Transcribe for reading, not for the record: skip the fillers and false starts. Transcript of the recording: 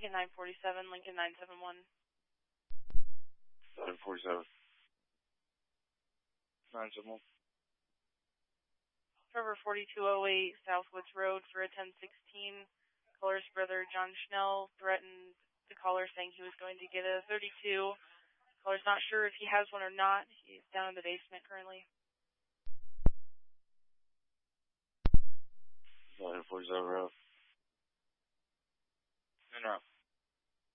Lincoln 947, Lincoln 971. 947. 971. Trevor 4208 Southwoods Road for a 1016. Caller's brother John Schnell threatened the caller saying he was going to get a 32. Caller's not sure if he has one or not. He's down in the basement currently. 947.